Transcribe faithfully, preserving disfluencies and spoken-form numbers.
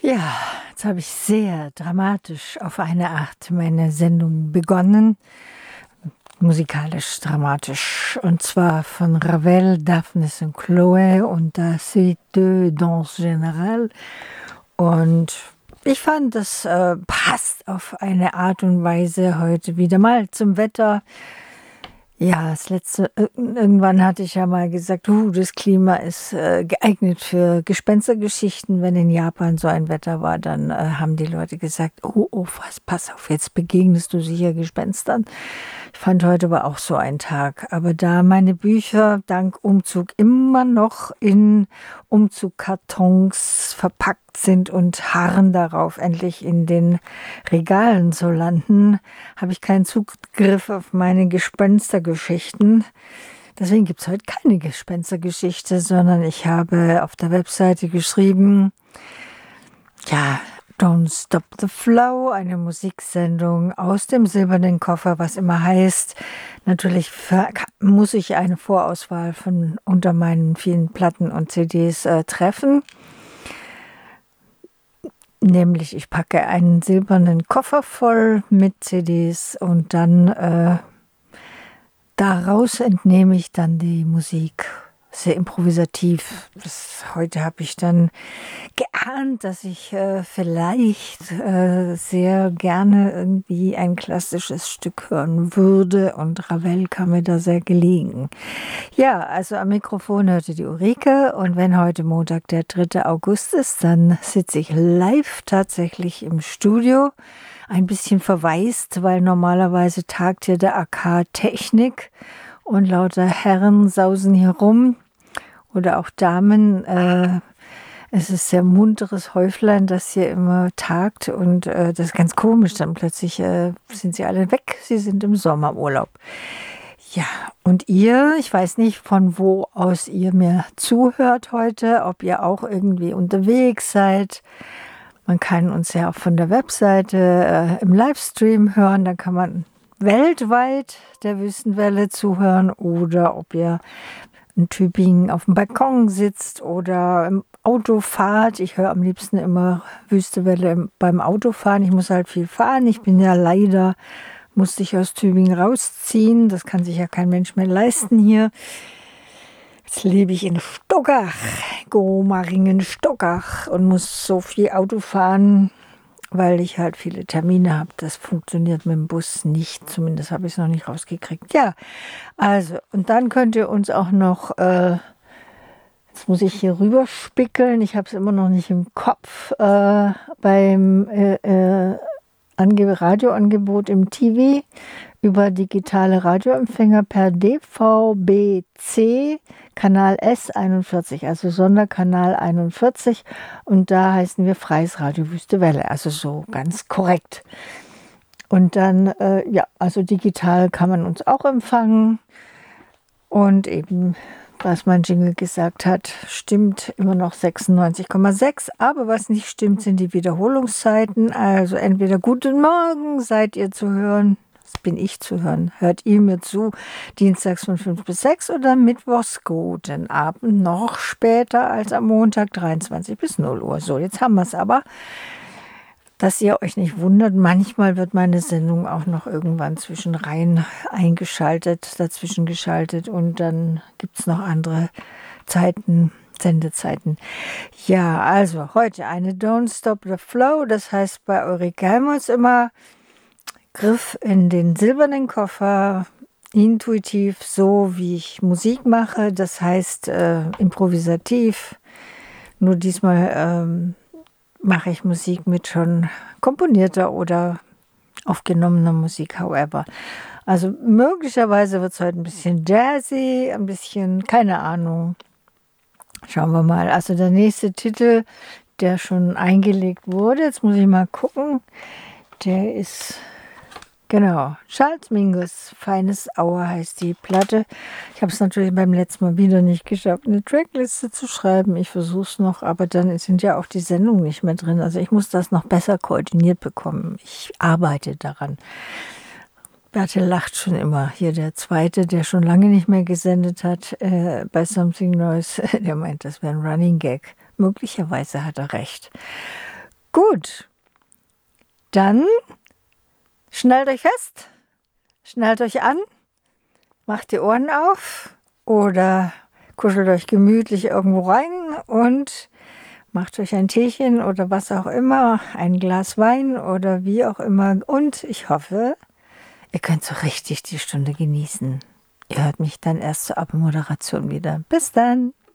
Ja, jetzt habe ich sehr dramatisch auf eine Art meine Sendung begonnen, musikalisch dramatisch, und zwar von Ravel, Daphnis und Chloé und la Suite de Danse Générale. Und ich fand, das äh, passt auf eine Art und Weise heute wieder mal zum Wetter. Ja, das letzte, irgendwann hatte ich ja mal gesagt, uh, das Klima ist äh, geeignet für Gespenstergeschichten. Wenn in Japan so ein Wetter war, dann äh, haben die Leute gesagt, oh, oh, was, pass auf, jetzt begegnest du sicher Gespenstern. Ich fand heute aber auch so ein Tag. Aber da meine Bücher dank Umzug immer noch in Umzugkartons verpackt sind und harren darauf, endlich in den Regalen zu landen, habe ich keinen Zugriff auf meine Gespenstergeschichten. Deswegen gibt es heute keine Gespenstergeschichte, sondern ich habe auf der Webseite geschrieben, ja, Don't Stop the Flow, eine Musiksendung aus dem Silbernen Koffer, was immer heißt, natürlich muss ich eine Vorauswahl von unter meinen vielen Platten und C Ds äh, treffen. Nämlich, ich packe einen silbernen Koffer voll mit C Ds und dann äh, daraus entnehme ich dann die Musik. Sehr improvisativ. Das, heute habe ich dann geahnt, dass ich äh, vielleicht äh, sehr gerne irgendwie ein klassisches Stück hören würde, und Ravel kam mir da sehr gelegen. Ja, also am Mikrofon hörte die Ulrike, und wenn heute Montag der dritte August ist, dann sitze ich live tatsächlich im Studio. Ein bisschen verwaist, weil normalerweise tagt hier der A K Technik und lauter Herren sausen hier rum. Oder auch Damen. Äh, es ist sehr munteres Häuflein, das hier immer tagt. Und äh, das ist ganz komisch. Dann plötzlich äh, sind sie alle weg. Sie sind im Sommerurlaub. Ja, und ihr, ich weiß nicht, von wo aus ihr mir zuhört heute, ob ihr auch irgendwie unterwegs seid. Man kann uns ja auch von der Webseite äh, im Livestream hören. Da kann man weltweit der Wüstenwelle zuhören, oder ob ihr in Tübingen auf dem Balkon sitzt oder im Auto fahrt. Ich höre am liebsten immer Wüstewelle beim Autofahren. Ich muss halt viel fahren. Ich bin ja leider, musste ich aus Tübingen rausziehen. Das kann sich ja kein Mensch mehr leisten hier. Jetzt lebe ich in Stockach, Gomaringen-Stockach, und muss so viel Auto fahren, weil ich halt viele Termine habe. Das funktioniert mit dem Bus nicht. Zumindest habe ich es noch nicht rausgekriegt. Ja, also, und dann könnt ihr uns auch noch, äh, jetzt muss ich hier rüber spickeln, ich habe es immer noch nicht im Kopf, äh, beim äh, äh, Radioangebot im T V über digitale Radioempfänger per D V B C, Kanal S einundvierzig, also Sonderkanal einundvierzig, und da heißen wir Freies Radio Wüstewelle, also so ganz korrekt. Und dann, äh, ja, also digital kann man uns auch empfangen, und eben, was mein Jingle gesagt hat, stimmt immer noch sechsundneunzig Komma sechs, aber was nicht stimmt, sind die Wiederholungszeiten. Also entweder guten Morgen seid ihr zu hören, das bin ich zu hören, hört ihr mir zu, dienstags von fünf bis sechs, oder mittwochs guten Abend, noch später als am Montag, dreiundzwanzig bis null Uhr. So, jetzt haben wir es aber. Dass ihr euch nicht wundert, manchmal wird meine Sendung auch noch irgendwann zwischen rein eingeschaltet, dazwischen geschaltet, und dann gibt es noch andere Zeiten, Sendezeiten. Ja, also heute eine Don't Stop the Flow, das heißt bei Ulrike Helmholtz immer Griff in den silbernen Koffer, intuitiv, so wie ich Musik mache, das heißt äh, improvisativ, nur diesmal ähm, mache ich Musik mit schon komponierter oder aufgenommener Musik, however. Also möglicherweise wird es heute ein bisschen jazzy, ein bisschen, keine Ahnung. Schauen wir mal. Also der nächste Titel, der schon eingelegt wurde, jetzt muss ich mal gucken, der ist, genau, Charles Mingus, Feines Hour heißt die Platte. Ich habe es natürlich beim letzten Mal wieder nicht geschafft, eine Trackliste zu schreiben. Ich versuche es noch, aber dann sind ja auch die Sendungen nicht mehr drin. Also ich muss das noch besser koordiniert bekommen. Ich arbeite daran. Bertel lacht schon immer. Hier der Zweite, der schon lange nicht mehr gesendet hat, äh, bei Something Noise, der meint, das wäre ein Running Gag. Möglicherweise hat er recht. Gut, dann schnallt euch fest, schnallt euch an, macht die Ohren auf oder kuschelt euch gemütlich irgendwo rein und macht euch ein Teechen oder was auch immer, ein Glas Wein oder wie auch immer. Und ich hoffe, ihr könnt so richtig die Stunde genießen. Ihr hört mich dann erst zur Abmoderation wieder. Bis dann!